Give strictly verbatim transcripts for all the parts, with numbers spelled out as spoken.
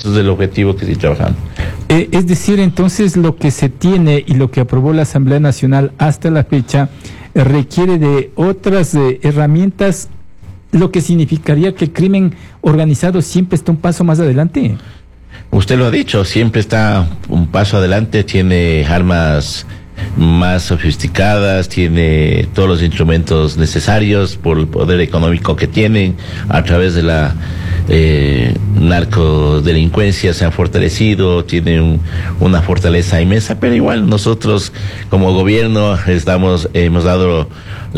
ese es el objetivo que estoy trabajando. Eh, es decir, entonces lo que se tiene y lo que aprobó la Asamblea Nacional hasta la fecha eh, requiere de otras eh, herramientas, lo que significaría que el crimen organizado siempre está un paso más adelante. Usted lo ha dicho, siempre está un paso adelante, tiene armas más sofisticadas, tiene todos los instrumentos necesarios por el poder económico que tienen a través de la eh, narcodelincuencia, se han fortalecido, tienen un, una fortaleza inmensa, pero igual nosotros como gobierno estamos hemos dado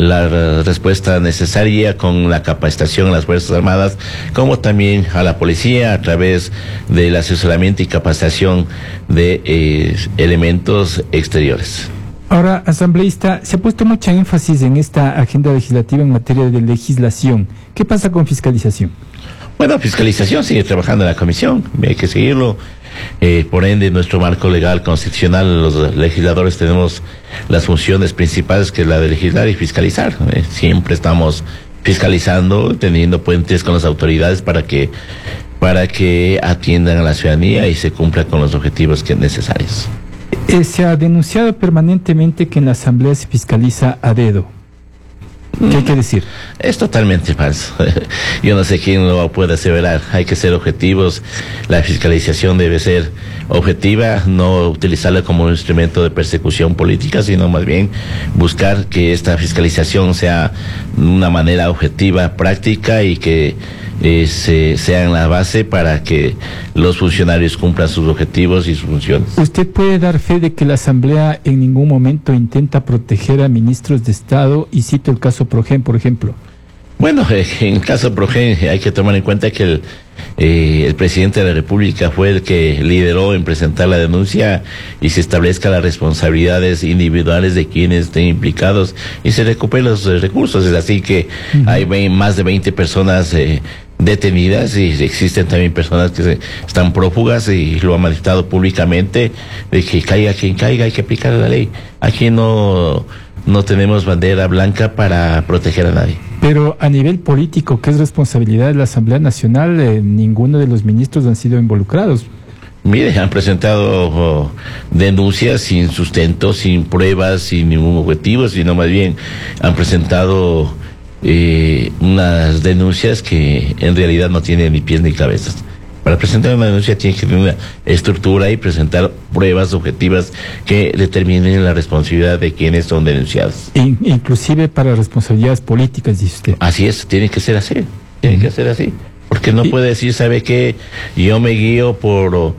la respuesta necesaria con la capacitación a las Fuerzas Armadas, como también a la policía a través del asesoramiento y capacitación de eh, elementos exteriores. Ahora, asambleísta, se ha puesto mucha énfasis en esta agenda legislativa en materia de legislación. ¿Qué pasa con fiscalización? Bueno, fiscalización sigue trabajando en la comisión, hay que seguirlo. Eh, por ende, nuestro marco legal constitucional, los legisladores tenemos las funciones principales, que es la de legislar y fiscalizar. Eh, siempre estamos fiscalizando, teniendo puentes con las autoridades para que para que atiendan a la ciudadanía y se cumpla con los objetivos que necesarios. Eh, se ha denunciado permanentemente que en la Asamblea se fiscaliza a dedo. ¿Qué hay que decir? Es totalmente falso. Yo no sé quién lo puede aseverar. Hay que ser objetivos. La fiscalización debe ser objetiva, no utilizarla como un instrumento de persecución política, sino más bien buscar que esta fiscalización sea una manera objetiva, práctica y que eh, se, sea en la base para que los funcionarios cumplan sus objetivos y sus funciones. ¿Usted puede dar fe de que la Asamblea en ningún momento intenta proteger a ministros de Estado? Y cito el caso Progen, por ejemplo. Bueno, eh, en el caso Progen hay que tomar en cuenta que el, eh, el presidente de la República fue el que lideró en presentar la denuncia y se establezca las responsabilidades individuales de quienes estén implicados y se recuperen los eh, recursos. Es así que uh-huh. hay ve- más de veinte personas eh, detenidas y existen también personas que se, están prófugas y lo han manifestado públicamente de que caiga quien caiga, hay que aplicar la ley. Aquí no, no tenemos bandera blanca para proteger a nadie. Pero a nivel político, que es responsabilidad de la Asamblea Nacional, eh, ninguno de los ministros han sido involucrados. Mire, han presentado oh, denuncias sin sustento, sin pruebas, sin ningún objetivo, sino más bien han presentado eh, unas denuncias que en realidad no tienen ni pies ni cabezas. Para presentar una denuncia tiene que tener una estructura y presentar pruebas objetivas que determinen la responsabilidad de quienes son denunciados. In, inclusive para responsabilidades políticas, dice usted. Así es, tiene que ser así, tiene uh-huh. que ser así. Porque no y, puede decir, ¿sabe qué? Yo me guío por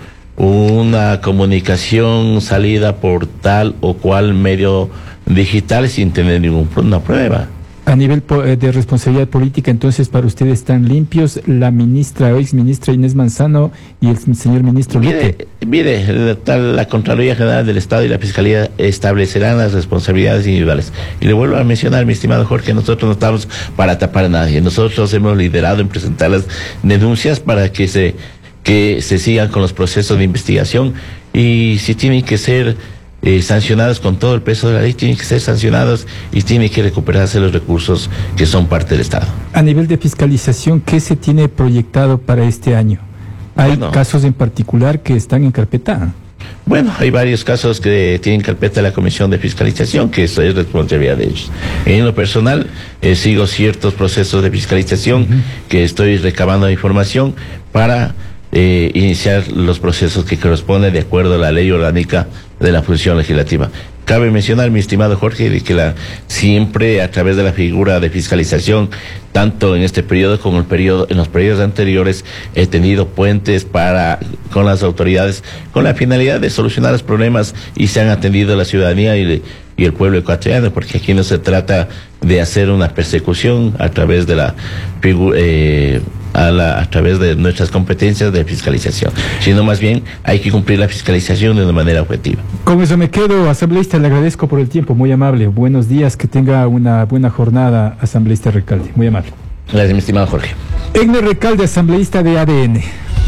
una comunicación salida por tal o cual medio digital sin tener ninguna prueba. A nivel de responsabilidad política, entonces, para ustedes están limpios la ministra o ex ministra Inés Manzano y el señor ministro Luque. Mire, mire la, la Contraloría General del Estado y la Fiscalía establecerán las responsabilidades individuales. Y le vuelvo a mencionar, mi estimado Jorge, nosotros no estamos para tapar a nadie. Nosotros hemos liderado en presentar las denuncias para que se, que se sigan con los procesos de investigación y si tienen que ser Eh, sancionados con todo el peso de la ley, tienen que ser sancionados y tienen que recuperarse los recursos que son parte del Estado. A nivel de fiscalización, ¿qué se tiene proyectado para este año? ¿Hay bueno, casos en particular que están en carpeta? Bueno, hay varios casos que tienen carpeta la Comisión de Fiscalización, que eso es responsabilidad de ellos. En lo personal, eh, sigo ciertos procesos de fiscalización uh-huh. que estoy recabando información para Eh, iniciar los procesos que corresponden de acuerdo a la ley orgánica de la función legislativa. Cabe mencionar, mi estimado Jorge, de que la, siempre a través de la figura de fiscalización, tanto en este periodo como en, el periodo, en los periodos anteriores, he tenido puentes para con las autoridades con la finalidad de solucionar los problemas y se han atendido a la ciudadanía y, y el pueblo ecuatoriano, porque aquí no se trata de hacer una persecución a través de la figura eh, A, la, a través de nuestras competencias de fiscalización, sino más bien hay que cumplir la fiscalización de una manera objetiva. Con eso me quedo, asambleísta, le agradezco por el tiempo, muy amable. Buenos días, que tenga una buena jornada, asambleísta Recalde, muy amable. Gracias, mi estimado Jorge. Egner Recalde, asambleísta de A D N.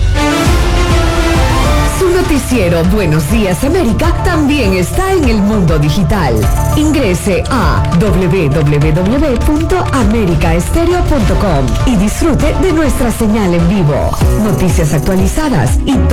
Su noticiero Buenos Días América también está en el mundo digital. Ingrese a doble u doble u doble u punto america estéreo punto com y disfrute de nuestra señal en vivo. Noticias actualizadas y